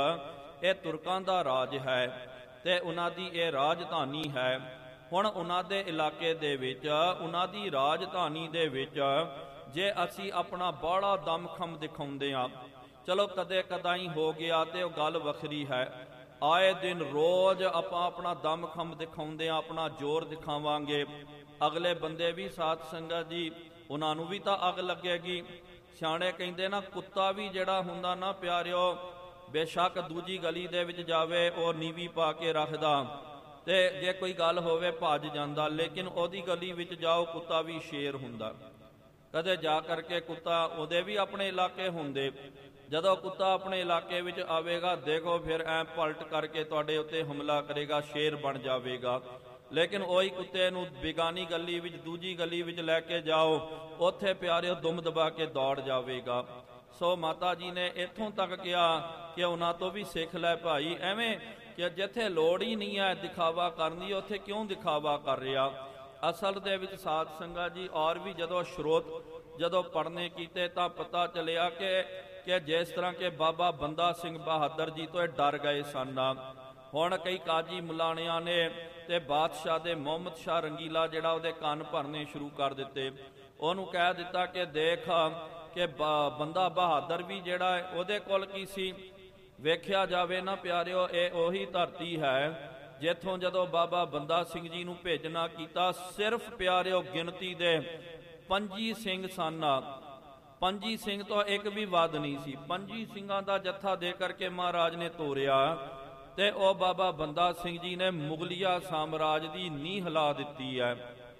ਇਹ ਤੁਰਕਾਂ ਦਾ ਰਾਜ ਹੈ ਤੇ ਉਹਨਾਂ ਦੀ ਇਹ ਰਾਜਧਾਨੀ ਹੈ। ਹੁਣ ਉਹਨਾਂ ਦੇ ਇਲਾਕੇ ਦੇ ਵਿੱਚ, ਉਹਨਾਂ ਦੀ ਰਾਜਧਾਨੀ ਦੇ ਵਿੱਚ ਜੇ ਅਸੀਂ ਆਪਣਾ ਬਾਹਲਾ ਦਮਖਮ ਦਿਖਾਉਂਦੇ ਹਾਂ, ਚਲੋ ਕਦੇ ਕਦਾਈ ਹੋ ਗਿਆ ਤੇ ਉਹ ਗੱਲ ਵੱਖਰੀ ਹੈ। ਆਏ ਦਿਨ ਰੋਜ਼ ਆਪਾਂ ਆਪਣਾ ਦਮਖਮ ਦਿਖਾਉਂਦੇ ਹਾਂ, ਆਪਣਾ ਜ਼ੋਰ ਦਿਖਾਵਾਂਗੇ, ਅਗਲੇ ਬੰਦੇ ਵੀ ਸਾਧ ਸੰਗਤ ਜੀ ਉਹਨਾਂ ਨੂੰ ਵੀ ਤਾਂ ਅੱਗ ਲੱਗੇਗੀ। ਸਿਆਣੇ ਕਹਿੰਦੇ ਨਾ, ਕੁੱਤਾ ਵੀ ਜਿਹੜਾ ਹੁੰਦਾ ਨਾ ਪਿਆਰਿਓ, ਬੇਸ਼ੱਕ ਦੂਜੀ ਗਲੀ ਦੇ ਵਿੱਚ ਜਾਵੇ ਉਹ ਨੀਵੀਂ ਪਾ ਕੇ ਰੱਖਦਾ ਤੇ ਜੇ ਕੋਈ ਗੱਲ ਹੋਵੇ ਭੱਜ ਜਾਂਦਾ, ਲੇਕਿਨ ਉਹਦੀ ਗਲੀ ਵਿੱਚ ਜਾਓ ਕੁੱਤਾ ਵੀ ਸ਼ੇਰ ਹੁੰਦਾ। ਕਦੇ ਜਾ ਕਰਕੇ ਕੁੱਤਾ, ਉਹਦੇ ਵੀ ਆਪਣੇ ਇਲਾਕੇ ਹੁੰਦੇ, ਜਦੋਂ ਕੁੱਤਾ ਆਪਣੇ ਇਲਾਕੇ ਵਿੱਚ ਆਵੇਗਾ ਦੇਖੋ ਫਿਰ ਐ ਪਲਟ ਕਰਕੇ ਤੁਹਾਡੇ ਉੱਤੇ ਹਮਲਾ ਕਰੇਗਾ, ਸ਼ੇਰ ਬਣ ਜਾਵੇਗਾ। ਲੇਕਿਨ ਉਹੀ ਕੁੱਤੇ ਨੂੰ ਬੇਗਾਨੀ ਗਲੀ ਵਿੱਚ, ਦੂਜੀ ਗਲੀ ਵਿੱਚ ਲੈ ਕੇ ਜਾਓ, ਉੱਥੇ ਪਿਆਰਿਓ ਦੁਮ ਦਬਾ ਕੇ ਦੌੜ ਜਾਵੇਗਾ। ਸੋ ਮਾਤਾ ਜੀ ਨੇ ਇੱਥੋਂ ਤੱਕ ਕਿਹਾ ਕਿ ਉਹਨਾਂ ਤੋਂ ਵੀ ਸਿੱਖ ਲੈ ਭਾਈ, ਐਵੇਂ ਕਿ ਜਿੱਥੇ ਲੋੜ ਹੀ ਨਹੀਂ ਹੈ ਦਿਖਾਵਾ ਕਰਨ ਦੀ, ਉੱਥੇ ਕਿਉਂ ਦਿਖਾਵਾ ਕਰ ਰਿਹਾ। ਅਸਲ ਦੇ ਵਿੱਚ ਸਾਧ ਸੰਗਤ ਜੀ, ਔਰ ਵੀ ਜਦੋਂ ਸਰੋਤ ਜਦੋਂ ਪੜ੍ਹਨੇ ਕੀਤੇ ਤਾਂ ਪਤਾ ਚੱਲਿਆ ਕਿ ਜਿਸ ਤਰ੍ਹਾਂ ਕਿ ਬਾਬਾ ਬੰਦਾ ਸਿੰਘ ਬਹਾਦਰ ਜੀ ਤੋਂ ਇਹ ਡਰ ਗਏ ਸਨ। ਹੁਣ ਕਈ ਕਾਜੀ ਮੁਲਾਣਿਆਂ ਨੇ ਤੇ ਬਾਦਸ਼ਾਹ ਦੇ ਮੁਹੰਮਦ ਸ਼ਾਹ ਰੰਗੀਲਾ ਜਿਹੜਾ ਉਹਦੇ ਕੰਨ ਭਰਨੇ ਸ਼ੁਰੂ ਕਰ ਦਿੱਤੇ। ਉਹਨੂੰ ਕਹਿ ਦਿੱਤਾ ਕਿ ਦੇਖ ਕਿ ਬੰਦਾ ਬਹਾਦਰ ਵੀ ਜਿਹੜਾ ਹੈ ਉਹਦੇ ਕੋਲ ਕੀ ਸੀ। ਵੇਖਿਆ ਜਾਵੇ ਨਾ ਪਿਆਰਿਓ, ਇਹ ਉਹੀ ਧਰਤੀ ਹੈ ਜਿੱਥੋਂ ਜਦੋਂ ਬਾਬਾ ਬੰਦਾ ਸਿੰਘ ਜੀ ਨੂੰ ਭੇਜਣਾ ਕੀਤਾ, ਸਿਰਫ ਪਿਆਰਿਓ ਗਿਣਤੀ ਦੇ 25 ਸਿੰਘ ਸਨ। 25 ਸਿੰਘ ਤੋਂ ਇੱਕ ਵੀ ਵੱਧ ਨਹੀਂ ਸੀ। 25 ਸਿੰਘਾਂ ਦਾ ਜੱਥਾ ਦੇ ਕਰਕੇ ਮਹਾਰਾਜ ਨੇ ਤੋਰਿਆ ਤੇ ਉਹ ਬਾਬਾ ਬੰਦਾ ਸਿੰਘ ਜੀ ਨੇ ਮੁਗਲਿਆ ਸਾਮਰਾਜ ਦੀ ਨੀਂਹ ਹਿਲਾ ਦਿੱਤੀ ਹੈ।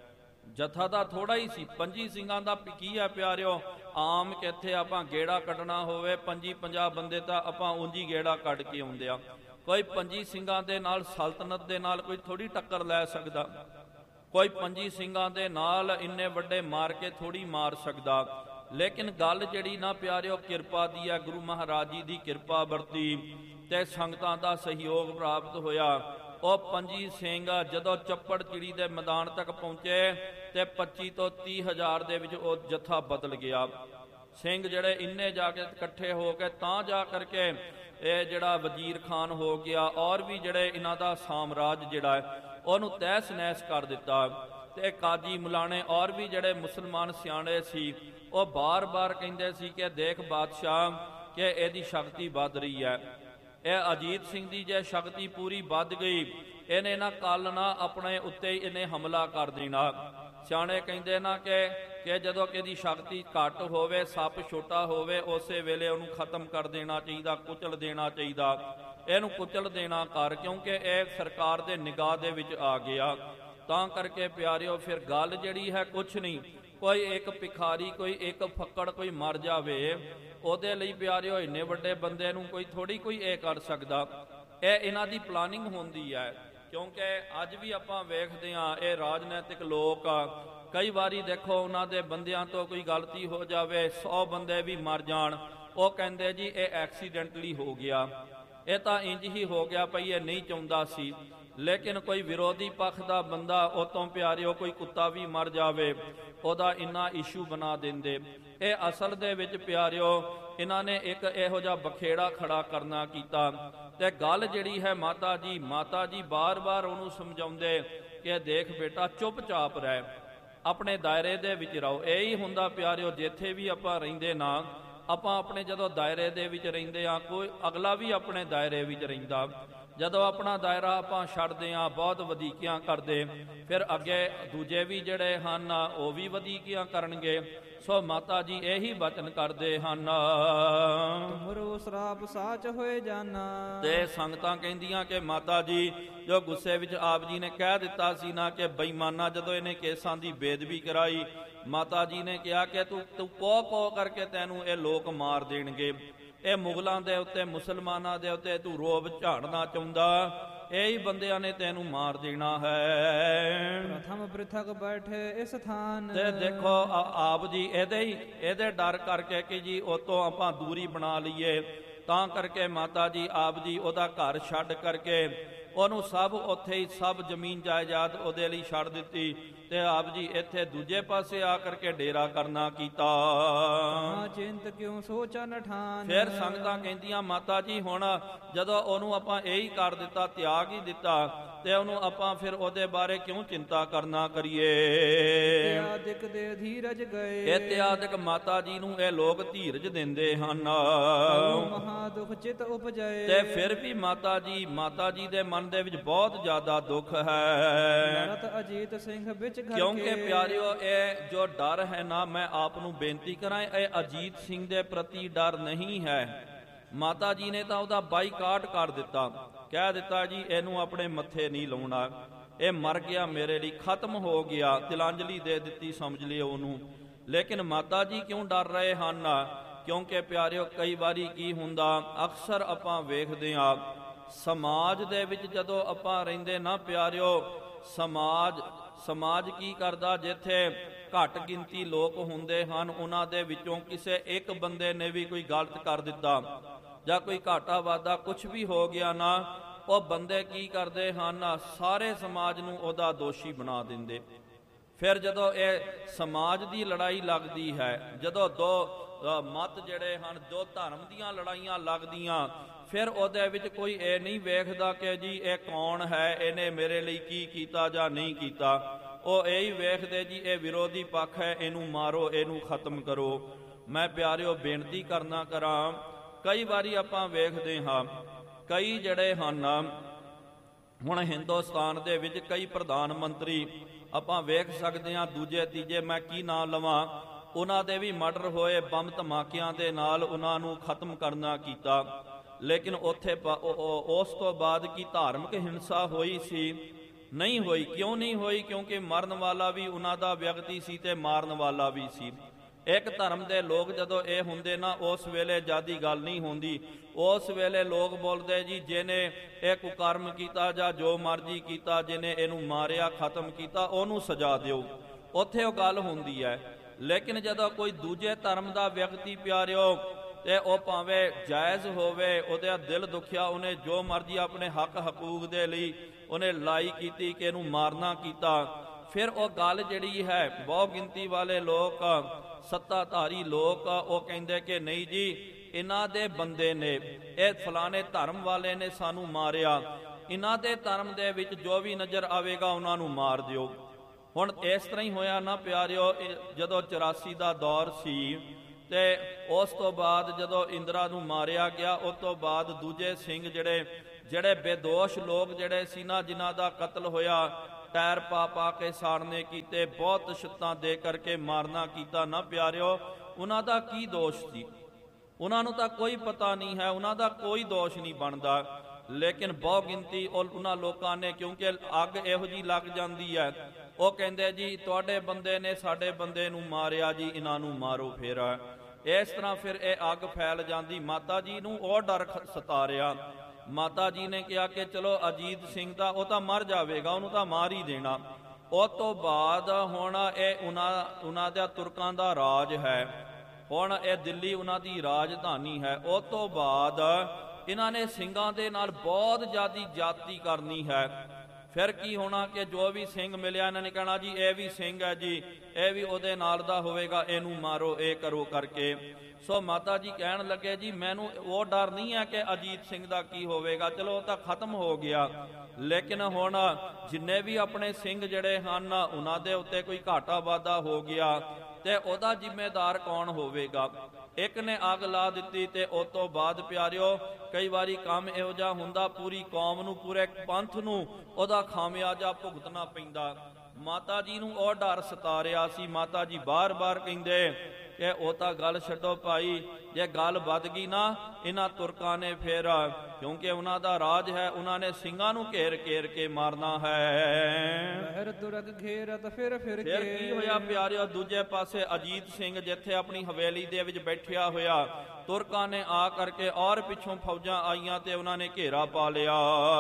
ਜੱਥਾ ਦਾ ਥੋੜਾ ਹੀ ਸੀ, 25 ਸਿੰਘਾਂ ਦਾ ਕੀ ਹੈ ਪਿਆਰਿਓ। ਆਮ ਕਿੱਥੇ ਆਪਾਂ ਗੇੜਾ ਕੱਢਣਾ ਹੋਵੇ 25-50 ਬੰਦੇ ਤਾਂ ਆਪਾਂ ਉਂਝੀ ਗੇੜਾ ਕੱਢ ਕੇ ਆਉਂਦੇ ਆ। ਕੋਈ 25 ਸਿੰਘਾਂ ਦੇ ਨਾਲ ਸਲਤਨਤ ਦੇ ਨਾਲ ਕੋਈ ਥੋੜੀ ਟੱਕਰ ਲੈ ਸਕਦਾ, ਕੋਈ 25 ਸਿੰਘਾਂ ਦੇ ਨਾਲ ਇੰਨੇ ਵੱਡੇ ਮਾਰ ਕੇ ਥੋੜੀ ਮਾਰ ਸਕਦਾ। ਲੇਕਿਨ ਗੱਲ ਜਿਹੜੀ ਨਾ ਪਿਆਰਿਓ ਕਿਰਪਾ ਦੀ ਹੈ, ਗੁਰੂ ਮਹਾਰਾਜ ਜੀ ਦੀ ਕਿਰਪਾ ਵਰਤੀ ਤੇ ਸੰਗਤਾਂ ਦਾ ਸਹਿਯੋਗ ਪ੍ਰਾਪਤ ਹੋਇਆ। ਉਹ 25 ਸਿੰਘ ਜਦੋਂ ਚੱਪੜ ਚਿੜੀ ਦੇ ਮੈਦਾਨ ਤੱਕ ਪਹੁੰਚੇ ਤੇ 25 ਤੋਂ 30 ਹਜ਼ਾਰ ਦੇ ਵਿੱਚ ਉਹ ਜੱਥਾ ਬਦਲ ਗਿਆ। ਸਿੰਘ ਜਿਹੜੇ ਇੰਨੇ ਜਾ ਕੇ ਇਕੱਠੇ ਹੋ ਕੇ ਤਾਂ ਜਾ ਕਰਕੇ ਇਹ ਜਿਹੜਾ ਵਜ਼ੀਰ ਖਾਨ ਹੋ ਗਿਆ, ਔਰ ਵੀ ਜਿਹੜੇ ਇਹਨਾਂ ਦਾ ਸਾਮਰਾਜ ਜਿਹੜਾ ਹੈ ਉਹਨੂੰ ਤਹਿਸ ਨਹਿਸ ਕਰ ਦਿੱਤਾ। ਤੇ ਕਾਜੀ ਮੁਲਾਣੇ ਔਰ ਵੀ ਜਿਹੜੇ ਮੁਸਲਮਾਨ ਸਿਆਣੇ ਸੀ, ਉਹ ਬਾਰ-ਬਾਰ ਕਹਿੰਦੇ ਸੀ ਕਿ ਦੇਖ ਬਾਦਸ਼ਾਹ ਕਿ ਇਹਦੀ ਸ਼ਕਤੀ ਵੱਧ ਰਹੀ ਹੈ। ਇਹ ਅਜੀਤ ਸਿੰਘ ਦੀ ਜੇ ਸ਼ਕਤੀ ਪੂਰੀ ਵੱਧ ਗਈ, ਇਹਨੇ ਨਾ ਕੱਲ ਨਾ ਆਪਣੇ ਉੱਤੇ ਇਹਨੇ ਹਮਲਾ ਕਰ ਦੇਣਾ। ਸਿਆਣੇ ਕਹਿੰਦੇ ਨਾ ਕਿ ਜਦੋਂ ਇਹਦੀ ਸ਼ਕਤੀ ਘੱਟ ਹੋਵੇ, ਸੱਪ ਛੋਟਾ ਹੋਵੇ, ਉਸੇ ਵੇਲੇ ਉਹਨੂੰ ਖਤਮ ਕਰ ਦੇਣਾ ਚਾਹੀਦਾ, ਕੁਚਲ ਦੇਣਾ ਚਾਹੀਦਾ। ਇਹਨੂੰ ਕੁਚਲ ਦੇਣਾ ਕਰ, ਕਿਉਂਕਿ ਇਹ ਸਰਕਾਰ ਦੇ ਨਿਗਾਹ ਦੇ ਵਿੱਚ ਆ ਗਿਆ। ਤਾਂ ਕਰਕੇ ਪਿਆਰਿਓ ਫਿਰ ਗੱਲ ਜਿਹੜੀ ਹੈ ਕੁਛ ਨਹੀਂ, ਕੋਈ ਇੱਕ ਭਿਖਾਰੀ, ਕੋਈ ਇੱਕ ਫੱਕੜ ਕੋਈ ਮਰ ਜਾਵੇ, ਉਹਦੇ ਲਈ ਪਿਆਰਿਓ ਇੰਨੇ ਵੱਡੇ ਬੰਦੇ ਨੂੰ ਕੋਈ ਥੋੜੀ ਕੋਈ ਇਹ ਕਰ ਸਕਦਾ। ਇਹ ਇਹਨਾਂ ਦੀ ਪਲਾਨਿੰਗ ਹੁੰਦੀ ਹੈ। ਕਿਉਂਕਿ ਅੱਜ ਵੀ ਆਪਾਂ ਵੇਖਦੇ ਹਾਂ ਇਹ ਰਾਜਨੀਤਿਕ ਲੋਕ, ਕਈ ਵਾਰੀ ਦੇਖੋ ਉਹਨਾਂ ਦੇ ਬੰਦਿਆਂ ਤੋਂ ਕੋਈ ਗਲਤੀ ਹੋ ਜਾਵੇ, 100 ਬੰਦੇ ਵੀ ਮਰ ਜਾਣ, ਉਹ ਕਹਿੰਦੇ ਜੀ ਇਹ ਐਕਸੀਡੈਂਟਲੀ ਹੋ ਗਿਆ, ਇਹ ਤਾਂ ਇੰਜ ਹੀ ਹੋ ਗਿਆ ਭਈ, ਇਹ ਨਹੀਂ ਚਾਹੁੰਦਾ ਸੀ। ਲੇਕਿਨ ਕੋਈ ਵਿਰੋਧੀ ਪੱਖ ਦਾ ਬੰਦਾ ਉਤੋਂ ਪਿਆਰਿਓ ਕੋਈ ਕੁੱਤਾ ਵੀ ਮਰ ਜਾਵੇ, ਉਹਦਾ ਇੰਨਾ ਇਸ਼ੂ ਬਣਾ ਦਿੰਦੇ। ਇਹ ਅਸਲ ਦੇ ਵਿੱਚ ਪਿਆਰਿਓ ਇਹਨਾਂ ਨੇ ਇੱਕ ਇਹੋ ਜਿਹਾ ਬਖੇੜਾ ਖੜਾ ਕਰਨਾ ਕੀਤਾ। ਤੇ ਗੱਲ ਜਿਹੜੀ ਹੈ ਮਾਤਾ ਜੀ ਬਾਰ-ਬਾਰ ਉਹਨੂੰ ਸਮਝਾਉਂਦੇ ਕਿ ਦੇਖ ਬੇਟਾ ਚੁੱਪਚਾਪ ਰਹਿ, ਆਪਣੇ ਦਾਇਰੇ ਦੇ ਵਿੱਚ ਰਹੋ। ਇਹ ਹੀ ਹੁੰਦਾ ਪਿਆਰਿਓ, ਜਿੱਥੇ ਵੀ ਆਪਾਂ ਰਹਿੰਦੇ ਨਾ, ਆਪਾਂ ਆਪਣੇ ਜਦੋਂ ਦਾਇਰੇ ਦੇ ਵਿੱਚ ਰਹਿੰਦੇ ਆ, ਕੋਈ ਅਗਲਾ ਵੀ ਆਪਣੇ ਦਾਇਰੇ ਵਿੱਚ ਰਹਿੰਦਾ। ਜਦੋਂ ਆਪਣਾ ਦਾਇਰਾ ਆਪਾਂ ਛੱਡਦੇ ਆ, ਬਹੁਤ ਵਧੀਕੀਆਂ ਕਰਦੇ, ਫਿਰ ਅੱਗੇ ਦੂਜੇ ਵੀ ਜਿਹੜੇ ਹਨ ਉਹ ਵੀ ਵਧੀਕੀਆਂ ਕਰਨਗੇ। ਸੋ ਮਾਤਾ ਜੀ ਇਹੀ ਬਚਨ ਕਰਦੇ ਹਨ, ਤੁਮਰੋ ਸਰਾਪ ਸਾਚ ਹੋਏ ਜਾਨਾ। ਤੇ ਸੰਗਤਾਂ ਕਹਿੰਦੀਆਂ ਕਿ ਮਾਤਾ ਜੀ ਜੋ ਗੁੱਸੇ ਵਿੱਚ ਆਪ ਜੀ ਨੇ ਕਹਿ ਦਿੱਤਾ ਸੀ ਨਾ ਕਿ ਬੇਈਮਾਨਾ, ਜਦੋਂ ਇਹਨੇ ਕੇਸਾਂ ਦੀ ਬੇਦਬੀ ਕਰਾਈ, ਮਾਤਾ ਜੀ ਨੇ ਕਿਹਾ ਕਿ ਤੂੰ ਪੋ ਕਰਕੇ ਤੈਨੂੰ ਇਹ ਲੋਕ ਮਾਰ ਦੇਣਗੇ। ਇਹ ਮੁਗਲਾਂ ਦੇ ਉੱਤੇ, ਮੁਸਲਮਾਨਾਂ ਦੇ ਉੱਤੇ ਤੂੰ ਰੋਬ ਝਾੜਨਾ ਚਾਹੁੰਦਾ, ਇਹੀ ਬੰਦਿਆਂ ਨੇ ਤੈਨੂੰ ਮਾਰ ਦੇਣਾ ਹੈ। ਪ੍ਰਥਮ ਪ੍ਰਿਥਕ ਬੈਠੇ ਇਸ ਥਾਨ। ਤੇ ਦੇਖੋ ਆਪ ਜੀ ਇਹਦੇ ਡਰ ਕਰਕੇ ਕਿ ਜੀ ਉਤੋਂ ਆਪਾਂ ਦੂਰੀ ਬਣਾ ਲਈਏ, ਤਾਂ ਕਰਕੇ ਮਾਤਾ ਜੀ ਆਪ ਜੀ ਉਹਦਾ ਘਰ ਛੱਡ ਕਰਕੇ ਉਹਨੂੰ ਸਭ ਉੱਥੇ ਹੀ ਸਭ ਜ਼ਮੀਨ ਜਾਇਦਾਦ ਉਹਦੇ ਲਈ ਛੱਡ ਦਿੱਤੀ ਤੇ ਆਪ ਜੀ ਇੱਥੇ ਦੂਜੇ ਪਾਸੇ ਆ ਕਰਕੇ ਡੇਰਾ ਕਰਨਾ ਕੀਤਾ। ਕਹਾਂ ਚਿੰਤ ਕਿਉਂ ਸੋਚਨ ਠਾਨ। ਫਿਰ ਸੰਗਤਾਂ ਕਹਿੰਦੀਆਂ ਮਾਤਾ ਜੀ ਹੁਣ ਜਦੋਂ ਉਹਨੂੰ ਆਪਾਂ ਇਹੀ ਕਰ ਦਿੱਤਾ, ਤਿਆਗ ਹੀ ਦਿੱਤਾ, ਤੇ ਉਹਨੂੰ ਆਪਾਂ ਫਿਰ ਉਹਦੇ ਬਾਰੇ ਕਿਉਂ ਚਿੰਤਾ ਕਰਨਾ ਕਰੀਏ। ਇਤਿਆਦਿਕ ਦੇ ਧੀਰਜ ਗਏ। ਇਤਿਆਦਿਕ ਮਾਤਾ ਜੀ ਨੂੰ ਇਹ ਲੋਕ ਧੀਰਜ ਦਿੰਦੇ ਹਨ। ਮਹਾ ਦੁਖ ਚਿਤ ਉਪਜਏ। ਤੇ ਫਿਰ ਵੀ ਮਾਤਾ ਜੀ ਦੇ ਮਨ ਦੇ ਵਿੱਚ ਬਹੁਤ ਜ਼ਿਆਦਾ ਦੁੱਖ ਹੈ। ਲੜਤ ਅਜੀਤ ਸਿੰਘ ਵਿੱਚ ਘਰ ਕਿਉਂਕਿ ਪਿਆਰਿਓ ਇਹ ਜੋ ਡਰ ਹੈ ਨਾ, ਮੈਂ ਆਪ ਨੂੰ ਬੇਨਤੀ ਕਰਾਂ, ਇਹ ਅਜੀਤ ਸਿੰਘ ਦੇ ਪ੍ਰਤੀ ਡਰ ਨਹੀਂ ਹੈ। ਮਾਤਾ ਜੀ ਨੇ ਤਾਂ ਉਹਦਾ ਬਾਈਕਾਟ ਕਰ ਦਿੱਤਾ, ਕਹਿ ਦਿੱਤਾ ਜੀ ਇਹਨੂੰ ਆਪਣੇ ਮੱਥੇ ਨਹੀਂ ਲਾਉਣਾ, ਇਹ ਮਰ ਗਿਆ, ਮੇਰੇ ਲਈ ਖਤਮ ਹੋ ਗਿਆ, ਤਿਲਾਂਜਲੀ ਦੇ ਦਿੱਤੀ ਸਮਝ ਲਿਓ ਉਹਨੂੰ। ਲੇਕਿਨ ਮਾਤਾ ਜੀ ਕਿਉਂ ਡਰ ਰਹੇ ਹਨ? ਕਿਉਂਕਿ ਪਿਆਰਿਓ ਕਈ ਵਾਰੀ ਕੀ ਹੁੰਦਾ, ਅਕਸਰ ਆਪਾਂ ਵੇਖਦੇ ਹਾਂ ਸਮਾਜ ਦੇ ਵਿੱਚ ਜਦੋਂ ਆਪਾਂ ਰਹਿੰਦੇ ਨਾ ਪਿਆਰਿਓ, ਸਮਾਜ ਕੀ ਕਰਦਾ, ਜਿੱਥੇ ਘੱਟ ਗਿਣਤੀ ਲੋਕ ਹੁੰਦੇ ਹਨ ਉਹਨਾਂ ਦੇ ਵਿੱਚੋਂ ਕਿਸੇ ਇੱਕ ਬੰਦੇ ਨੇ ਵੀ ਕੋਈ ਗਲਤ ਕਰ ਦਿੱਤਾ ਜਾਂ ਕੋਈ ਘਾਟਾ ਵਾਧਾ ਕੁਝ ਵੀ ਹੋ ਗਿਆ ਨਾ, ਉਹ ਬੰਦੇ ਕੀ ਕਰਦੇ ਹਨ, ਸਾਰੇ ਸਮਾਜ ਨੂੰ ਉਹਦਾ ਦੋਸ਼ੀ ਬਣਾ ਦਿੰਦੇ। ਫਿਰ ਜਦੋਂ ਇਹ ਸਮਾਜ ਦੀ ਲੜਾਈ ਲੱਗਦੀ ਹੈ, ਜਦੋਂ ਦੋ ਮਤ ਜਿਹੜੇ ਹਨ, ਦੋ ਧਰਮ ਦੀਆਂ ਲੜਾਈਆਂ ਲੱਗਦੀਆਂ, ਫਿਰ ਉਹਦੇ ਵਿੱਚ ਕੋਈ ਇਹ ਨਹੀਂ ਵੇਖਦਾ ਕਿ ਜੀ ਇਹ ਕੌਣ ਹੈ, ਇਹਨੇ ਮੇਰੇ ਲਈ ਕੀ ਕੀਤਾ ਜਾਂ ਨਹੀਂ ਕੀਤਾ। ਉਹ ਇਹੀ ਵੇਖਦੇ ਜੀ ਇਹ ਵਿਰੋਧੀ ਪੱਖ ਹੈ, ਇਹਨੂੰ ਮਾਰੋ, ਇਹਨੂੰ ਖਤਮ ਕਰੋ। ਮੈਂ ਪਿਆਰਿਓ ਬੇਨਤੀ ਕਰਾਂ, ਕਈ ਵਾਰੀ ਆਪਾਂ ਵੇਖਦੇ ਹਾਂ ਕਈ ਜਿਹੜੇ ਹਨ, ਹੁਣ ਹਿੰਦੁਸਤਾਨ ਦੇ ਵਿੱਚ ਕਈ ਪ੍ਰਧਾਨ ਮੰਤਰੀ ਆਪਾਂ ਵੇਖ ਸਕਦੇ ਹਾਂ, ਦੂਜੇ ਤੀਜੇ ਮੈਂ ਕੀ ਨਾਂ ਲਵਾਂ, ਉਹਨਾਂ ਦੇ ਵੀ ਮਰਡਰ ਹੋਏ, ਬੰਬ ਧਮਾਕਿਆਂ ਦੇ ਨਾਲ ਉਹਨਾਂ ਨੂੰ ਖਤਮ ਕਰਨਾ ਕੀਤਾ। ਲੇਕਿਨ ਉੱਥੇ ਉਸ ਤੋਂ ਬਾਅਦ ਕੀ ਧਾਰਮਿਕ ਹਿੰਸਾ ਹੋਈ ਸੀ? ਨਹੀਂ ਹੋਈ। ਕਿਉਂ ਨਹੀਂ ਹੋਈ? ਕਿਉਂਕਿ ਮਰਨ ਵਾਲਾ ਵੀ ਉਹਨਾਂ ਦਾ ਵਿਅਕਤੀ ਸੀ ਤੇ ਮਾਰਨ ਵਾਲਾ ਵੀ ਸੀ। ਇੱਕ ਧਰਮ ਦੇ ਲੋਕ ਜਦੋਂ ਇਹ ਹੁੰਦੇ ਨਾ, ਉਸ ਵੇਲੇ ਜ਼ਿਆਦੀ ਗੱਲ ਨਹੀਂ ਹੁੰਦੀ। ਉਸ ਵੇਲੇ ਲੋਕ ਬੋਲਦੇ ਜੀ ਜਿਹਨੇ ਇਹ ਕੁਕਰਮ ਕੀਤਾ ਜਾਂ ਜੋ ਮਰਜ਼ੀ ਕੀਤਾ, ਜਿਹਨੇ ਇਹਨੂੰ ਮਾਰਿਆ, ਖਤਮ ਕੀਤਾ, ਉਹਨੂੰ ਸਜ਼ਾ ਦਿਓ, ਉੱਥੇ ਉਹ ਗੱਲ ਹੁੰਦੀ ਹੈ। ਲੇਕਿਨ ਜਦੋਂ ਕੋਈ ਦੂਜੇ ਧਰਮ ਦਾ ਵਿਅਕਤੀ ਪਿਆਰਿਓ, ਤੇ ਉਹ ਭਾਵੇਂ ਜਾਇਜ਼ ਹੋਵੇ, ਉਹਦਾ ਦਿਲ ਦੁਖਿਆ, ਉਹਨੇ ਜੋ ਮਰਜ਼ੀ ਆਪਣੇ ਹੱਕ ਹਕੂਕ ਦੇ ਲਈ ਉਹਨੇ ਲੜਾਈ ਕੀਤੀ ਕਿ ਇਹਨੂੰ ਮਾਰਨਾ ਕੀਤਾ, ਫਿਰ ਉਹ ਗੱਲ ਜਿਹੜੀ ਹੈ, ਬਹੁ ਗਿਣਤੀ ਵਾਲੇ ਲੋਕ, ਸੱਤਾਧਾਰੀ ਲੋਕ, ਉਹ ਕਹਿੰਦੇ ਕਿ ਨਹੀਂ ਜੀ ਇਹਨਾਂ ਦੇ ਬੰਦੇ ਨੇ, ਇਹ ਫਲਾਣੇ ਧਰਮ ਵਾਲੇ ਨੇ ਸਾਨੂੰ ਮਾਰਿਆ, ਇਹਨਾਂ ਦੇ ਧਰਮ ਦੇ ਵਿੱਚ ਜੋ ਵੀ ਨਜ਼ਰ ਆਵੇਗਾ ਉਹਨਾਂ ਨੂੰ ਮਾਰ ਦਿਓ। ਹੁਣ ਇਸ ਤਰ੍ਹਾਂ ਹੀ ਹੋਇਆ ਨਾ ਪਿਆਰਿਓ, ਜਦੋਂ 84 ਦਾ ਦੌਰ ਸੀ ਤੇ ਉਸ ਤੋਂ ਬਾਅਦ ਜਦੋਂ ਇੰਦਰਾ ਨੂੰ ਮਾਰਿਆ ਗਿਆ, ਉਸ ਤੋਂ ਬਾਅਦ ਦੂਜੇ ਸਿੰਘ ਜਿਹੜੇ ਬੇਦੋਸ਼ ਲੋਕ ਜਿਹੜੇ ਸੀ ਨਾ, ਜਿਨ੍ਹਾਂ ਦਾ ਕਤਲ ਹੋਇਆ, ਟਾਇਰ ਪਾ ਕੇ ਸਾੜਨੇ ਕੀਤੇ, ਬਹੁਤ ਸ਼ਿੱਤਾਂ ਦੇ ਕਰਕੇ ਮਾਰਨਾ ਕੀਤਾ ਨਾ ਪਿਆਰਿਓ, ਉਹਨਾਂ ਦਾ ਕੀ ਦੋਸ਼ ਸੀ? ਉਹਨਾਂ ਨੂੰ ਤਾਂ ਕੋਈ ਪਤਾ ਨਹੀਂ ਹੈ, ਉਹਨਾਂ ਦਾ ਕੋਈ ਦੋਸ਼ ਨਹੀਂ ਬਣਦਾ। ਲੇਕਿਨ ਬਹੁ ਗਿਣਤੀ ਉਹਨਾਂ ਲੋਕਾਂ ਨੇ, ਕਿਉਂਕਿ ਅੱਗ ਇਹੋ ਜਿਹੀ ਲੱਗ ਜਾਂਦੀ ਹੈ, ਉਹ ਕਹਿੰਦੇ ਜੀ ਤੁਹਾਡੇ ਬੰਦੇ ਨੇ ਸਾਡੇ ਬੰਦੇ ਨੂੰ ਮਾਰਿਆ ਜੀ, ਇਹਨਾਂ ਨੂੰ ਮਾਰੋ। ਫਿਰ ਇਸ ਤਰ੍ਹਾਂ ਫਿਰ ਇਹ ਅੱਗ ਫੈਲ ਜਾਂਦੀ। ਮਾਤਾ ਜੀ ਨੂੰ ਉਹ ਡਰ ਸਤਾ ਰਿਹਾ। ਮਾਤਾ ਜੀ ਨੇ ਕਿਹਾ ਕਿ ਚਲੋ ਅਜੀਤ ਸਿੰਘ ਦਾ ਉਹ ਤਾਂ ਮਰ ਜਾਵੇਗਾ, ਉਹਨੂੰ ਤਾਂ ਮਾਰ ਹੀ ਦੇਣਾ। ਉਸ ਤੋਂ ਬਾਅਦ ਹੁਣ ਇਹ ਉਹਨਾਂ ਦਾ ਤੁਰਕਾਂ ਦਾ ਰਾਜ ਹੈ, ਹੁਣ ਇਹ ਦਿੱਲੀ ਉਹਨਾਂ ਦੀ ਰਾਜਧਾਨੀ ਹੈ। ਉਸ ਤੋਂ ਬਾਅਦ ਇਹਨਾਂ ਨੇ ਸਿੰਘਾਂ ਦੇ ਨਾਲ ਬਹੁਤ ਜ਼ਿਆਦੀ ਜਾਤੀ ਕਰਨੀ ਹੈ। ਫਿਰ ਕੀ ਹੋਣਾ ਕਿ ਜੋ ਵੀ ਸਿੰਘ ਮਿਲਿਆ ਇਹਨਾਂ ਨੇ ਕਹਿਣਾ ਜੀ ਇਹ ਵੀ ਸਿੰਘ ਹੈ ਜੀ, ਇਹ ਵੀ ਉਹਦੇ ਨਾਲ ਦਾ ਹੋਵੇਗਾ, ਇਹਨੂੰ ਮਾਰੋ, ਇਹ ਕਰੋ ਕਰਕੇ। ਸੋ ਮਾਤਾ ਜੀ ਕਹਿਣ ਲੱਗੇ ਜੀ ਮੈਨੂੰ ਉਹ ਡਰ ਨਹੀਂ ਹੈ ਕਿ ਅਜੀਤ ਸਿੰਘ ਦਾ ਕੀ ਹੋਵੇਗਾ, ਚਲੋ ਉਹ ਤਾਂ ਖਤਮ ਹੋ ਗਿਆ। ਲੇਕਿਨ ਹੁਣ ਜਿੰਨੇ ਵੀ ਆਪਣੇ ਸਿੰਘ ਜਿਹੜੇ ਹਨ, ਉਹਨਾਂ ਦੇ ਉੱਤੇ ਕੋਈ ਘਾਟਾ ਵਾਧਾ ਹੋ ਗਿਆ ਤੇ ਉਹਦਾ ਜ਼ਿੰਮੇਦਾਰ ਕੌਣ ਹੋਵੇਗਾ? ਇੱਕ ਨੇ ਅੱਗ ਲਾ ਦਿੱਤੀ ਤੇ ਉਸ ਤੋਂ ਬਾਅਦ ਪਿਆਰਿਓ ਕਈ ਵਾਰੀ ਕੰਮ ਇਹੋ ਜਿਹਾ ਹੁੰਦਾ, ਪੂਰੀ ਕੌਮ ਨੂੰ, ਪੂਰੇ ਪੰਥ ਨੂੰ ਉਹਦਾ ਖਾਮਿਆਜਾ ਭੁਗਤਣਾ ਪੈਂਦਾ। ਮਾਤਾ ਜੀ ਨੂੰ ਉਹ ਡਰ ਸਤਾ ਰਿਹਾ ਸੀ। ਮਾਤਾ ਜੀ ਬਾਰ-ਬਾਰ ਕਹਿੰਦੇ ਕਿ ਉਹ ਤਾਂ ਗੱਲ ਛੱਡੋ ਭਾਈ, ਜੇ ਗੱਲ ਵੱਧ ਗਈ ਨਾ ਇਹਨਾਂ ਤੁਰਕਾਂ ਨੇ, ਫਿਰ ਕਿਉਂਕਿ ਉਹਨਾਂ ਦਾ ਰਾਜ ਹੈ, ਉਹਨਾਂ ਨੇ ਸਿੰਘਾਂ ਨੂੰ ਘੇਰ ਕੇ ਮਾਰਨਾ ਹੈ। ਫਿਰ ਕੀ ਹੋਇਆ ਪਿਆਰਿਓ, ਦੂਜੇ ਪਾਸੇ ਅਜੀਤ ਸਿੰਘ ਜਿੱਥੇ ਆਪਣੀ ਹਵੇਲੀ ਦੇ ਵਿੱਚ ਬੈਠਿਆ ਹੋਇਆ, ਤੁਰਕਾਂ ਨੇ ਆ ਕਰਕੇ ਔਰ ਪਿੱਛੋਂ ਫੌਜਾਂ ਆਈਆਂ ਤੇ ਉਹਨਾਂ ਨੇ ਘੇਰਾ ਪਾ ਲਿਆ।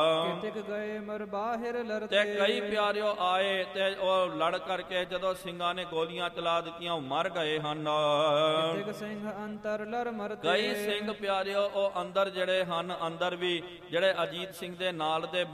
ਤੇ ਕਈ ਪਿਆਰਿਓ ਆਏ ਤੇ ਉਹ ਲੜ ਕਰਕੇ ਜਦੋਂ ਸਿੰਘਾਂ ਨੇ ਗੋਲੀਆਂ ਚਲਾ ਦਿੱਤੀਆਂ, ਉਹ ਮਰ ਗਏ ਹਨ। ਕਈ ਸਿੰਘ ਪਿਆਰਿਓ ਉਹ ਅੰਦਰ ਜਿਹੜੇ ਹਨ, ਅੰਦਰ ਵੀ ਜਿਹੜੇ ਅਜੀਤ ਸਿੰਘ ਦੇ ਨਾਲ ਦੇ